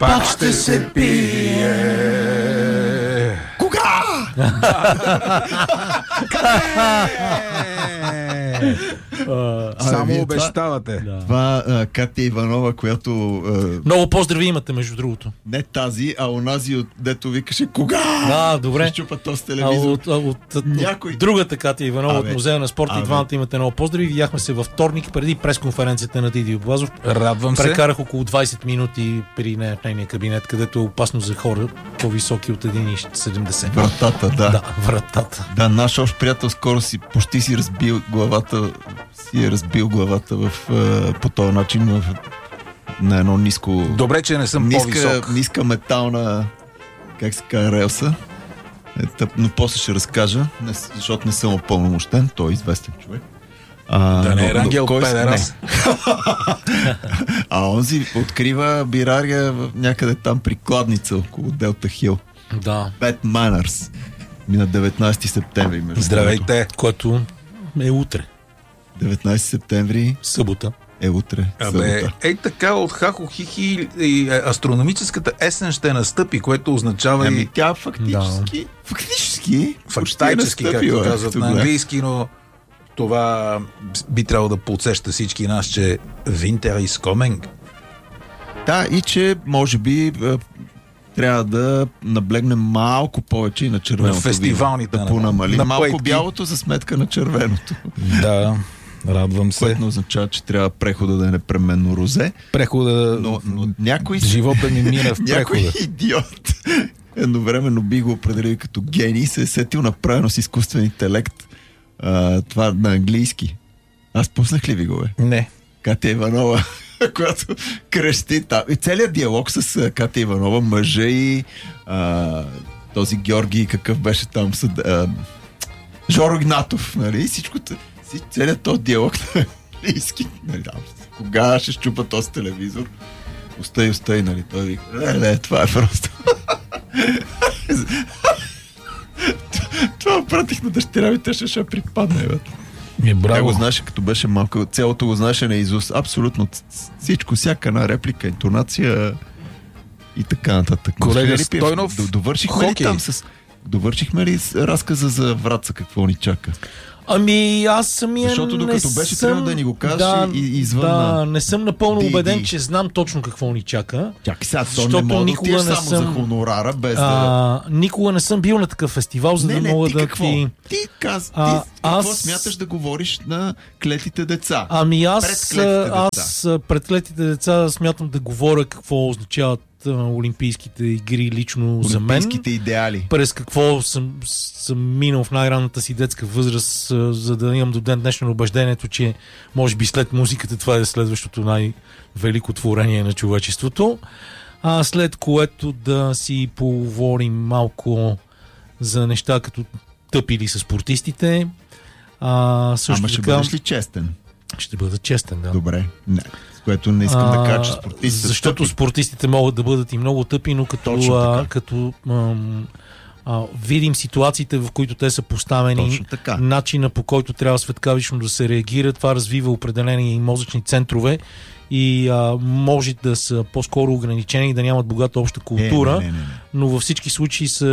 пак ще се пие. Кога? Само обещавате. Това Катя Иванова, която... Много поздрави имате, между другото. Не тази, а онази, дето викаше кога? Добре. Ще чупа този телевизор. От другата Катя Иванова от Музея на спорта и двамата имате много поздрави. Видяхме се във вторник преди пресконференцията на Дидио Блазов. Радвам се. Прекарах около 20 минути при нейния кабинет, където е опасно за хора по-високи от 1,70. Вратата, да. Вратата. Да, наш общ приятел скоро почти си е разбил главата по този начин на едно ниско... Добре, че не съм по-висок. Ниска метална, как се казва, релса. Но после ще разкажа, защото не съм опълномощен, той е известен човек. Да не е Рангел Педерас. Онзи открива бирария някъде там при Кладница, около Делта Хил. Да. Bad Manners. На 19 септември. Здравейте. Което е утре. 19 септември. Събота. Е утре. Събота. Така от Хахо Хихи и астрономическата есен ще настъпи, което означава тя фактически фактически, както казват на английски, но това би трябвало да подсеща всички нас, че Winter is coming. Да, и че може би трябва да наблегнем малко повече и на червеното. На фестивалните да понамалим малко бялото за сметка на червеното. Да, радвам се. Което означава, че трябва прехода да е непременно розе. Прехода, но някой... Живота ми мина в прехода. Някой идиот едновременно би го определил като гений, се е сетил направено с изкуствен интелект това на английски. Аз пуснах ли ви го, бе? Не. Катя Иванова, която крещи там. И целият диалог с Катя Иванова, мъжа и този Георги, какъв беше там Жоро Игнатов, нали? Целият този диалог на английски. Нали? Кога ще щупа този телевизор? Остай, нали? Той вика, не, това е просто. Това пратих на дъщеря ми, те ще припадне, бе. Тя го знаеше, като беше малко, цялото го знаеше наизуст. Абсолютно всичко, всяка една реплика, интонация и така нататък. Колега Стойнов, довършихме ли разказа за Враца, какво ни чака? Аз самия защото докато беше трябва да ни го кажеш извън не съм напълно убеден, че знам точно какво ни чака. Чакай сега, то не мога да само за хонорара, без никога не съм бил на такъв фестивал, за да мога да ти... Какво смяташ да говориш на клетите деца? Аз пред клетите деца смятам да говоря какво означават олимпийските игри лично за мен. Олимпийските идеали. През какво съм минал в най-ранната си детска възраст, за да имам до ден днешно убеждението, че може би след музиката това е следващото най-велико творение на човечеството. След което да си поговорим малко за неща като тъпили с спортистите. Ще бъдеш ли честен? Ще бъда честен, да. Добре. Не. Което не искам да кажа, че спортистите... Защото спортистите могат да бъдат и много тъпи, но като видим ситуациите, в които те са поставени, начина по който трябва светкавично да се реагира, това развива определени мозъчни центрове и може да са по-скоро ограничени и да нямат богата обща култура, но във всички случаи се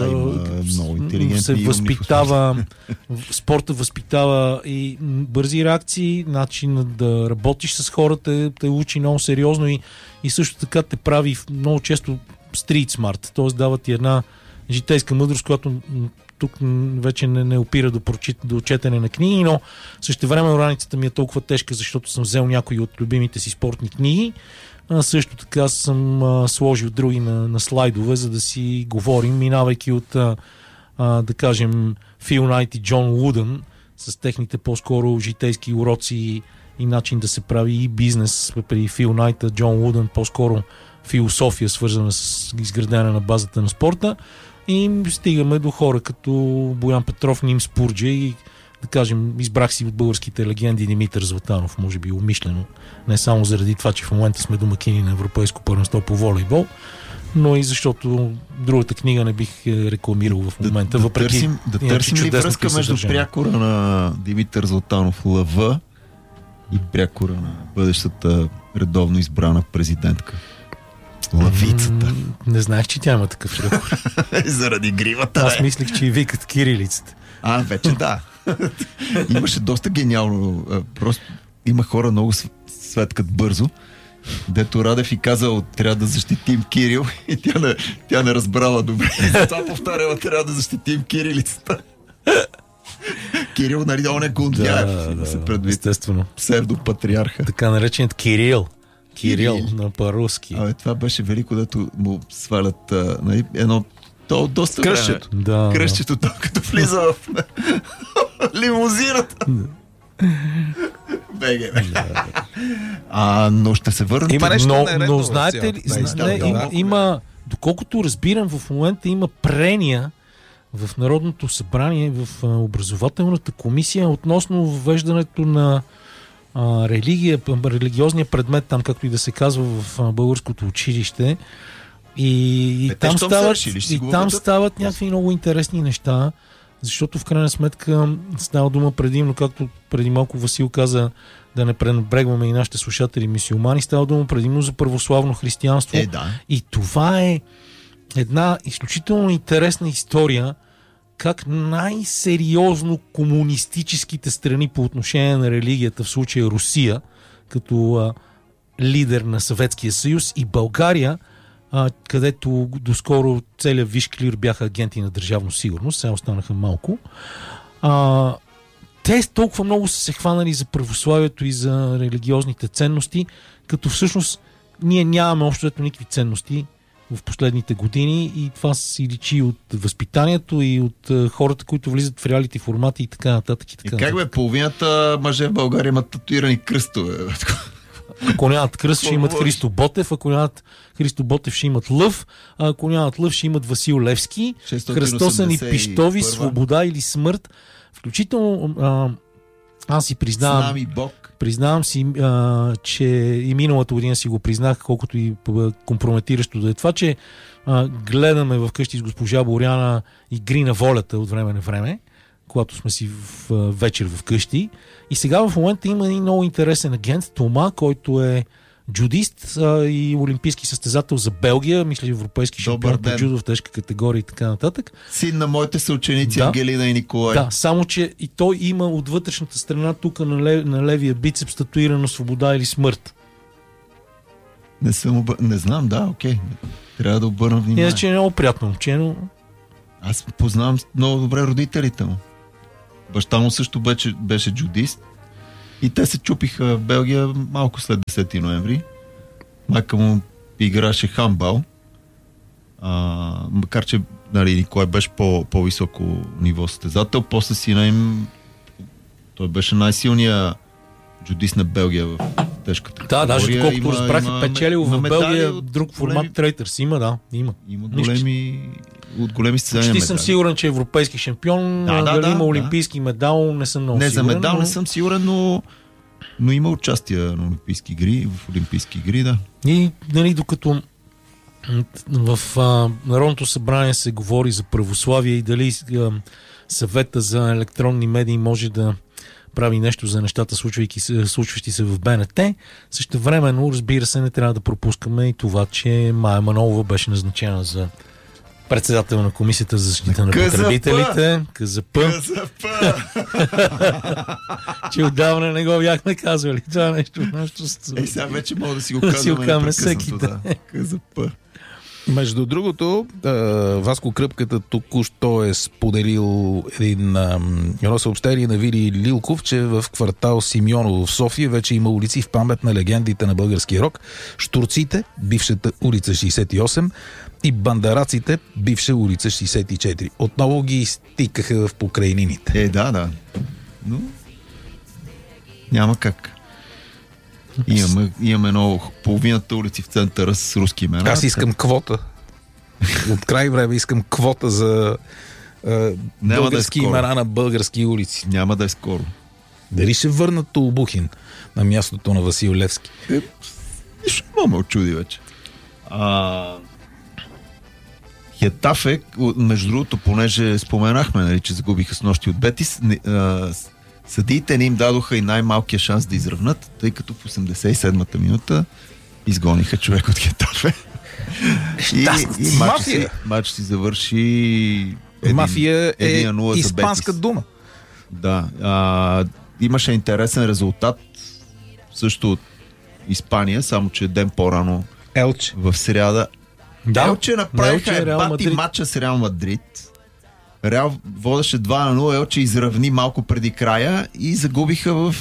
възпитава спорта възпитава и бързи реакции, начин да работиш с хората те учи много сериозно и също така те прави много често street smart, т.е. дава ти една житейска мъдрост, която тук вече не опира до четене на книги, но същевременно раницата ми е толкова тежка, защото съм взел някои от любимите си спортни книги. Също така съм сложил други на слайдове, за да си говорим, минавайки от да кажем Фил Найт и Джон Лудън с техните по-скоро житейски уроци и начин да се прави и бизнес при Фил Найт, Джон Лудън по-скоро философия, свързана с изградена на базата на спорта. И стигаме до хора като Боян Петров, Ним Спурджа и да кажем, избрах си от българските легенди Димитър Златанов, може би умишлено. Не само заради това, че в момента сме домакини на Европейско първенство по волейбол, но и защото другата книга не бих рекламирал в момента. Да търсим ли връзка между прякора на Димитър Златанов ЛВ и прякора на бъдещата редовно избрана президентка? Лавицата. Не знаех, че тя има такъв рекорд. Заради гривата. Аз мислих, че и викат кирилицата. Вече да. Имаше доста гениално. Просто има хора много светкат бързо. Дето Радев и казал, трябва да защитим Кирил, и тя не разбрала добре. Това повтаряла, трябва да защитим кирилицата. Кирил, нали, он е Гундяев, да се предвид. Естествено. Псевдопатриарха. Така нареченият Кирил на по-руски. Това беше велико, дето му свалят едно доста кръщето. Да, кръщето, като влиза в лимузината. Беге. Но ще се върнете. Има нещо но знаете ли, има, доколкото разбирам, в момента има прения в Народното събрание, в образователната комисия относно въвеждането на религиозния предмет, там както и да се казва в българското училище. И там стават някакви много интересни неща, защото в крайна сметка става дума предимно, както преди малко Васил каза, да не пренебрегваме и нашите слушатели мюсюлмани, става дума предимно за православно християнство. И това е една изключително интересна история, как най-сериозно комунистическите страни по отношение на религията, в случая Русия, като лидер на Съветския съюз, и България, където доскоро целият виш клир бяха агенти на държавна сигурност, сега останаха малко. Те толкова много са се хванали за православието и за религиозните ценности, като всъщност ние нямаме общо никакви ценности в последните години, и това си личи от възпитанието и от хората, които влизат в реалити формати и така нататък. И как бе, половината мъже в България имат татуирани кръстове? Ако нямат кръст, ще имат Христо Ботев, ако нямат Христо Ботев, ще имат лъв, а ако нямат лъв, ще имат Васил Левски, кръстосани пищови, свобода или смърт. Включително аз си признавам си, че и миналата година си го признах, колкото и компрометиращо да е това, че гледаме вкъщи с госпожа Боряна Игри на волята от време на време, когато сме си вечер вкъщи. И сега в момента има един много интересен агент, Тома, който е джудист и олимпийски състезател за Белгия, мисля, европейски шампион по джудо в тежка категория и така нататък. Син на моите съученици Ангелина и Николай. Да, само че и той има от вътрешната страна тук на левия бицепс татуирано свобода или смърт. Не знам, окей. Трябва да обърна внимание. Иначе е много приятно момче, но... Аз познавам много добре родителите му. Баща му също беше джудист. И те се чупиха в Белгия малко след 10 ноември. Майка му играше хандбал. Макар че Николай беше по-високо ниво състезател. После сина им той беше най-силният джудист на Белгия в тежката категория. Да, даже доколкото разбрах, печелил в Белгия друг формат трейтърс. Има. Има големи състезания. Почти съм сигурен, че е европейски шампион. Дали има олимпийски медал, не съм много сигурен. За медал не съм сигурен, но има участие на олимпийски игри, в олимпийски игри, да. И докато в Народното събрание се говори за православие и дали съвета за електронни медии може да прави нещо за нещата, случващи се в БНТ. Същевременно, разбира се, не трябва да пропускаме и това, че Мая Манолова беше назначена за председател на Комисията за защита на потребителите. КЗП. Че отдавна не го бяхме казвали. Това нещо. Сега вече мога да си го казваме непрекъснато. КЗП. Между другото, Васко Кръпката току-що е споделил едно съобщение на Вили Лилков, че в квартал Симеоново в София вече има улици в памет на легендите на българския рок. Штурците, бившата улица 68, и бандараците, бивша улица 64. Отново ги изтикаха в покрайнините. Да. Но няма как. Имаме много половината улици в центъра с руски имена. Аз искам квота. От край време искам квота за български имена на български улици. Няма да е скоро. Дали ще върнат Толбухин на мястото на Васил Левски? Нищо ме очуди вече. Хетафе, между другото, понеже споменахме, че загубиха с нощи от Бетис, съдиите не им дадоха и най-малкия шанс да изравнат, тъй като в 87-та минута изгониха човек от Хетафе. И матч си завърши Мафия е 1-0 за испанска Бетис. дума. Да. Имаше интересен резултат също от Испания, само че ден по-рано Елче. в сряда. Да, Елче направиха Елче, Реал ебати Мадрид. матча с Реал Мадрид. Реал водеше 2-0, Елче изравни малко преди края и загубиха в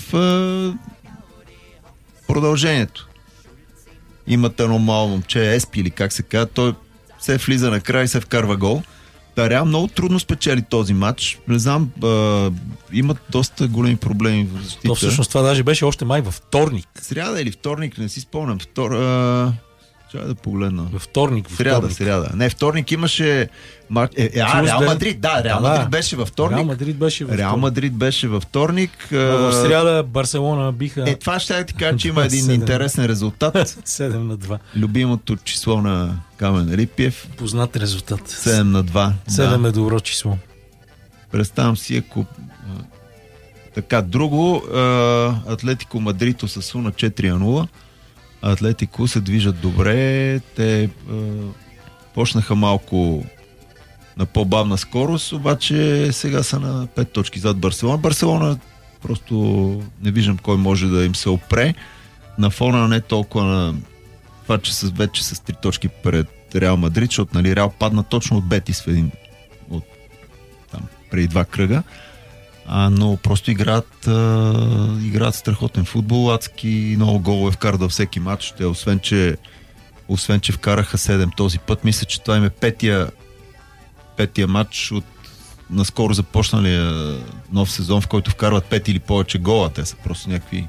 продължението. Имат едно мало момче, Еспи или как се казва, той се влиза на край и се вкарва гол. Та Реал много трудно спечели този матч. Не знам, имат доста големи проблеми в защита. То всъщност това даже беше още май във вторник. Сряда или вторник, не си спомням. Чакай да погледна. Във вторник. Сряда. Не, вторник имаше матч. Реал Мадрид, да, Реал Мадрид беше във вторник. Реал Мадрид беше във Реал вторник. Мадрид беше във вторник. В сряда Барселона биха Това ще я ти кажа, че има един интересен резултат. 7-2. Любимото число на Камен Рипиев. Познат резултат. 7-2. 7 е добро число. Представям си, ако така, друго, Атлетико Мадрид Осасуна 4-0. Атлетико се движат добре. Те почнаха малко на по-бавна скорост, обаче сега са на 5 точки зад Барселона. Барселона просто не виждам кой може да им се опре. На фона не толкова на това, че вече с 3 точки пред Реал Мадрид, защото нали, Реал падна точно от Бетис в един от там преди 2 кръга. Но просто играят страхотен футбол, адски много голове вкарат във всеки матч. Те, освен че вкараха 7 този път, мисля, че това им е петия матч от наскоро започналия нов сезон, в който вкарват 5 или повече гола. Те са просто някакви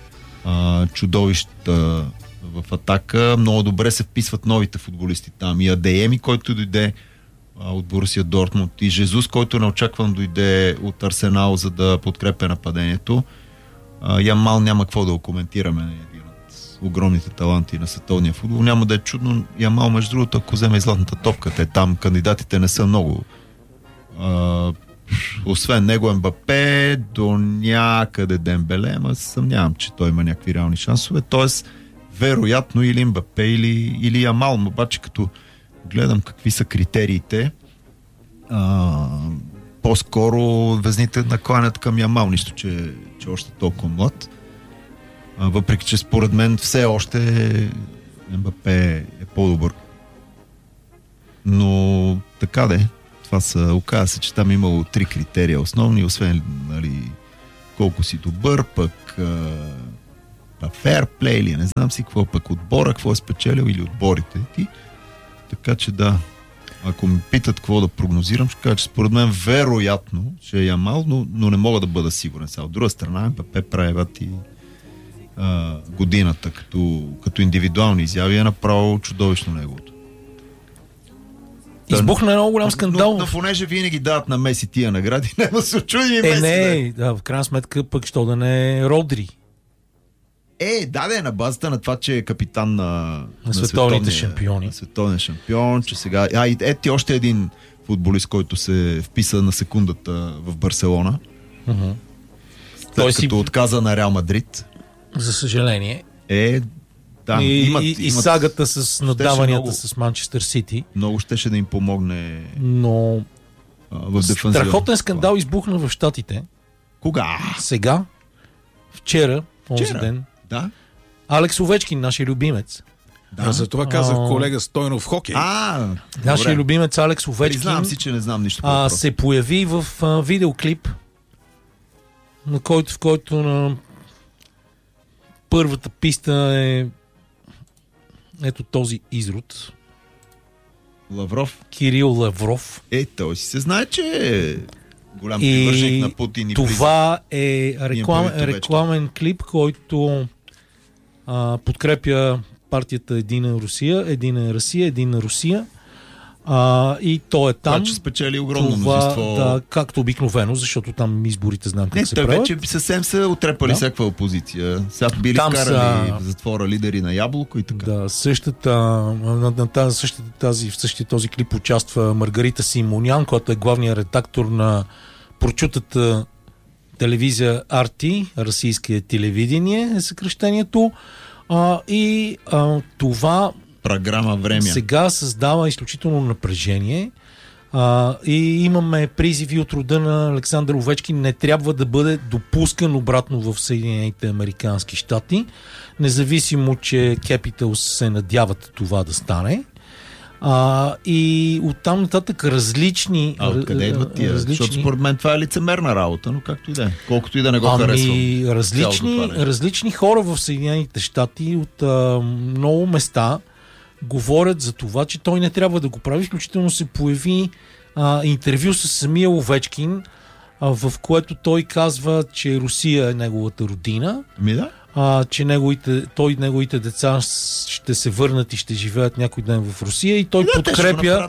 чудовища в атака. Много добре се вписват новите футболисти там. И Адееми, който дойде от Борусия Дортмунд, и Жезус, който неочаквано дойде от Арсенал, за да подкрепя нападението. Ямал няма какво да го коментираме. Един от огромните таланти на световния футбол. Няма да е чудно. Ямал, между другото, ако вземе и златната топка, там кандидатите не са много. Освен него Мбапе, до някъде Дембеле, ама съмнявам, че той има някакви реални шансове. Тоест, вероятно или Мбапе, или Ямал. Обаче, като гледам какви са критериите, по-скоро везните накланят към Ямал, нищо, че още толкова млад. Въпреки, че според мен все още Мбапе е по-добър. Но така де. Това оказа се, че там имало 3 критерия основни, освен нали, колко си добър, пък фейрплей или не знам си какво, пък отбора, какво е спечелил или отборите ти. Така че да, ако ме питат какво да прогнозирам, ще кажа, че според мен вероятно ще е Ямал, но не мога да бъда сигурен. Сега от друга страна, Мбапе прави годината като индивидуални изяви е направо чудовищно неговото. Избухна много голям скандал. Но понеже винаги дават на Меси тия награди, няма се очуди Меси. В крайна сметка пък що да не е Родри. Да, на базата на това, че е капитан на световните шампиони. На световния шампион, че сега... Ети още един футболист, който се вписа на секундата в Барселона. След като отказа на Реал Мадрид. За съжаление. Да, и сагата с надаванията с Манчестър Сити. Много щеше да им помогне. Но в дефанзива. Страхотен скандал избухна в Щатите. Кога? Сега. Вчера. Онзи ден. Да. Алекс Овечкин, нашия любимец. Да, за това казах колега Стойнов в хокей. Нашия любимец Алекс Овечкин. Признавам си, че не знам нищо по се появи в видеоклип, в който на първата писта е ето този изрод. Лавров. Кирил Лавров. Той си се знае, че е голям привърженик на Путин. И това е рекламен клип, който подкрепя партията Едина Русия. И то е там. Това, че спечели огромно множество. Да, както обикновено, защото там изборите знам как се правят. Вече съвсем са отрепали всякаква опозиция. Сега били вкарали в затвора лидери на Ябълко и така. Да, в същия този клип участва Маргарита Симонян, която е главният редактор на прочутата телевизия RT, Российское телевидение е съкръщението. Това програма време. Сега създава изключително напрежение и имаме призиви от рода на Александър Овечкин: не трябва да бъде допускан обратно в Съединените американски щати, независимо, че Capitals се надяват това да стане. И оттам нататък различни... Откъде идват тия? Защото според мен това е лицемерна работа, но както и да е. Колкото и да не го харесвам. Различни хора в Съединените щати от много места говорят за това, че той не трябва да го прави. Включително се появи интервю с самия Овечкин, в което той казва, че Русия е неговата родина. Да. Че неговите деца ще се върнат и ще живеят някой ден в Русия, и той подкрепя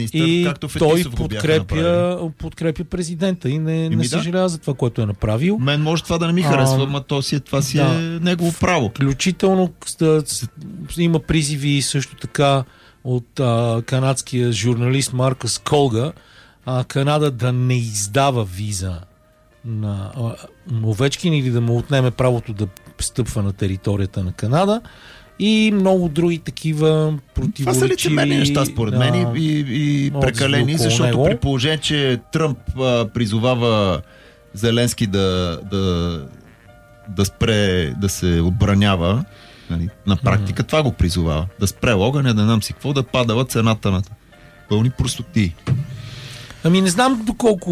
подкрепя президента и не съжалява за това, което е направил. Мен може това да не ми харесва, но това си е негово право. Включително има призиви също така от канадския журналист Маркъс Колга Канада да не издава виза на Овечкин или да му отнеме правото да стъпва на територията на Канада и много други такива противоречиви... Това са лицемерни неща според мен и прекалени, защото при положение, че Тръмп призовава Зеленски да спре да се отбранява, нали, на практика това го призовава. Да спре огъня, да нам си какво, да падава цената на пълни простоти. Не знам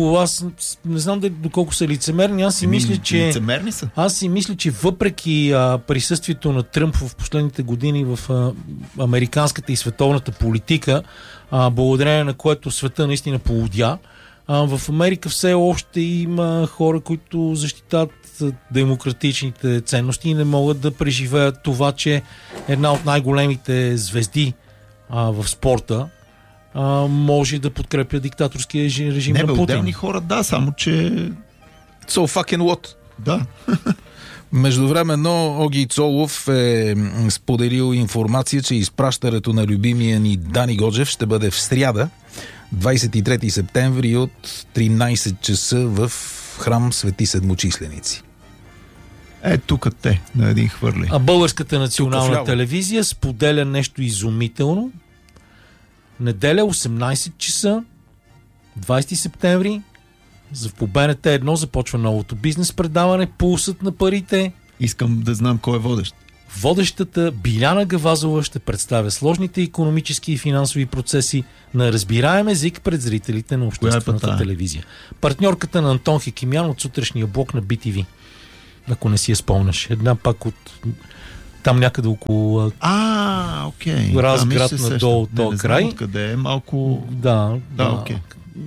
доколко са лицемерни. Лицемерни са. Аз си мисля, че въпреки присъствието на Тръмп в последните години в американската и световната политика, благодарение на което света наистина полудя, в Америка все още има хора, които защитават демократичните ценности и не могат да преживеят това, че една от най-големите звезди в спорта може да подкрепя диктаторския режим на Путин. Отделни хора, да, само че... So fucking what? Да. Междувременно Оги Цолов е споделил информация, че изпращането на любимия ни Дани Годжев ще бъде в сряда, 23 септември от 13 часа в храм Свети Седмочисленици. Тук те, на един хвърли. А Българската национална телевизия споделя нещо изумително. Неделя, 18 часа, 20 септември, по БНТ 1 започва новото бизнес предаване "Пулсът на парите". Искам да знам кой е водещ. Водещата Биляна Гавазова ще представя сложните икономически и финансови процеси на разбираем език пред зрителите на обществената телевизия. Партньорката на Антон Хекимян от сутрешния блок на BTV. Ако не си я спомняш. Една пак от... там някъде около окей. Разград надолу този край. Откъде е малко... Да. Окей.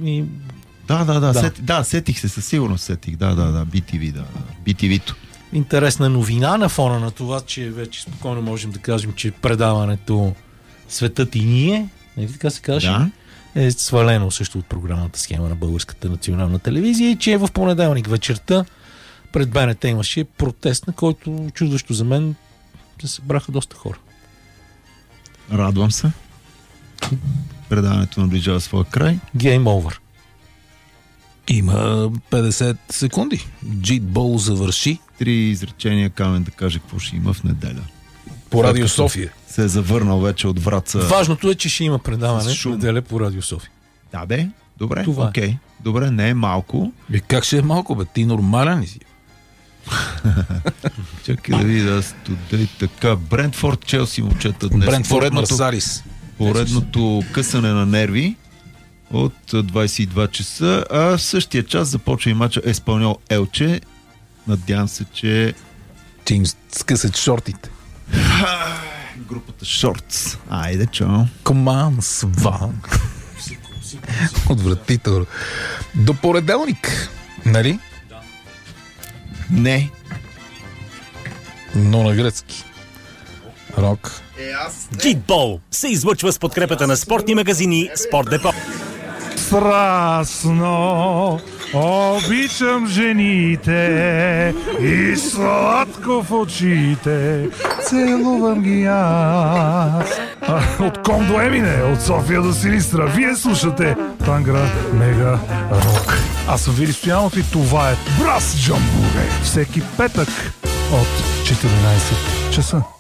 Да, сетих се, със сигурност сетих. Да, BTV, BTV-то. Интересна новина на фона на това, че вече спокойно можем да кажем, че предаването "Светът и ние", нали така се каже, е свалено също от програмната схема на Българската национална телевизия и че в понеделник вечерта пред БНТ имаше протест, на който чудващо за мен се събраха доста хора. Радвам се. Предаването наближава своя край. Game over. Има 50 секунди. Джитбол завърши. 3 изречения Камен да каже какво ще има в неделя. По Радио София. Се е завърнал вече от Враца. Важното е, че ще има предаване в неделя по Радио София. Добре. Окей. Добре, не е малко. Как ще е малко, бе? Ти нормален ли си? Чакай да видя студей така. Брентфорд, Челси, момчета днес. Брентфорд, Марсалис. Поредното късане на нерви от 22 часа, а в същия час започва и мача Еспаньол Елче. Надявам се, че им скъсат шортите. Групата Шортс. Айде, чао. Коман сван. Отвратително. До понеделник, нали? Не. Но на гръцки. Рок. Джитбол се излъчва с подкрепата на спортни магазини Спорт Депо. Страстно обичам жените и сладко в очите целувам ги аз. От Ком до Емине, от София до Силистра, вие слушате Тангра Мега Рок. Аз съм Вили Стоянов и това е Брас Джамбуре. Всеки петък от 14 часа.